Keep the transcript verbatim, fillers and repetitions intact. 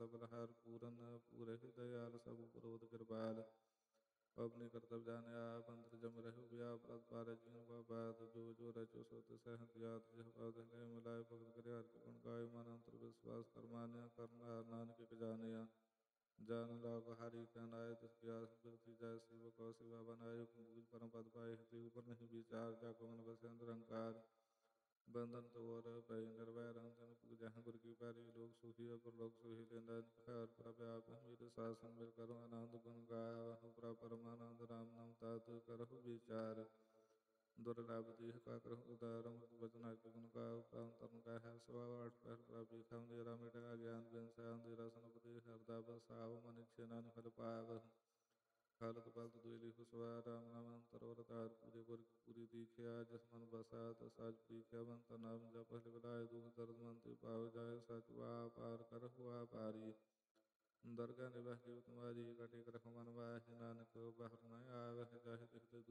सबल हार पूरन पूरे दयाल सब पुरोध कृपाल अपने कर्तव्य जाने आप अंतर जम रहे व्यापराध पार जीवन बात जो जो रचो सोत सहत याद जह पाद ले मिलाए भगत करे हर के गुण गाय मन अंतर विश्वास कर्मान्य करना नानक के जानिया जान लाभ हरि का नाय तिस व्यास पृथ्वी जय शिव कौ शिवा बनाय पूज परम पद पाए हति ऊपर नहीं विचार जाको मन बसे अंतर अहंकार बंधन तो और भय निर्भय रंजन पूजा गुरु की प्यारी लोग सुखी और लोग सुखी लेना हर प्रव्याप मेरे शासन मेरे करो आनंद गुण गाया वह प्रा परमानंद राम नाम तात करहु विचार दुर्लभ देह का करहु उदारम वचन के गुण का अंतरन का है स्वभाव आठ पहर प्राप्ति खम देरा मिटा ज्ञान बिन सयान देरा सनपति हरदा बसाव मन छेनान फल पाव हालत पालत दुएली खुशवा राम नाम अंतर और तार पूरे गुर पूरी दीख्या जस मन बसा तस आज प्रीख्या बंत नाम जप हल बलाय दुख दर्द मंत्र पाव जाय सच वा पार कर हुआ पारी दरगाह निवाह की तुम्हारी कटे कर मन वाह नानक बाहर न आवह जाहि तिख